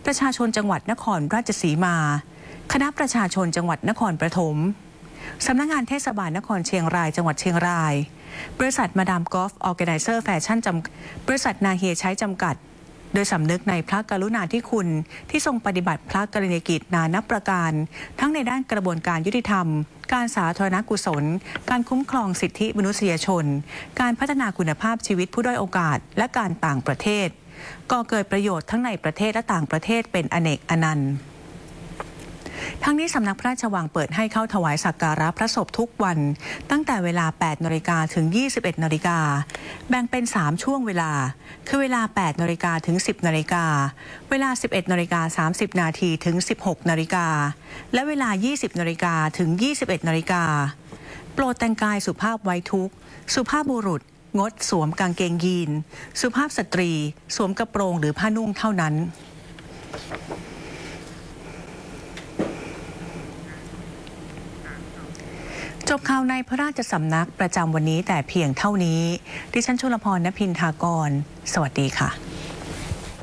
ประชาชนจังหวัดนครราชสีมาคณะประชาชนจังหวัดนครปฐมสำนักงานเทศบาลนครเชียงรายจังหวัดเชียงรายบริษัทมาดามกอล์ฟออร์แกไนเซอร์แฟชั่นจำกัดบริษัทนาเฮียใช้จำกัดโดยสำนึกในพระกรุณาธิคุณที่ทรงปฏิบัติพระกรณียกิจนานับประการทั้งในด้านกระบวนการยุติธรรมการสาธารณกุศลการคุ้มครองสิทธิมนุษยชนการพัฒนาคุณภาพชีวิตผู้ด้อยโอกาสและการต่างประเทศก่อเกิดประโยชน์ทั้งในประเทศและต่างประเทศเป็นอเนกอนันต์ทั้งนี้สำนักพระราชวังเปิดให้เข้าถวายสักการะพระศพทุกวันตั้งแต่เวลา 8 นาฬิกาถึง 21 นาฬิกาแบ่งเป็น 3 ช่วงเวลาคือเวลา 8 นาฬิกาถึง 10 นาฬิกาเวลา 11 นาฬิกา 30 นาทีถึง 16 นาฬิกาและเวลา 20 นาฬิกาถึง 21 นาฬิกาโปรดแต่งกายสุภาพไว้ทุกข์สุภาพบุรุษงดสวมกางเกงยีนสุภาพสตรีสวมกระโปรงหรือผ้านุ่งเท่านั้นจบข่าวในพระราชสำนักประจำวันนี้แต่เพียงเท่านี้ดิฉันชุลพร ณ พินทากรสวัสดีค่ะ